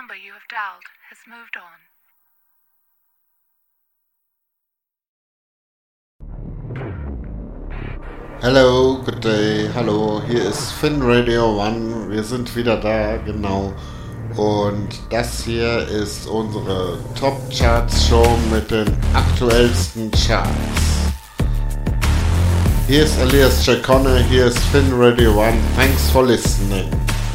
number you have dialed has moved on. Hello, good day, hallo, hier ist Finn Radio One, wir sind wieder da, genau. Und das hier ist unsere Top Charts Show mit den aktuellsten Charts. Hier ist Elias Jacone, hier ist Finn Radio One, thanks for listening.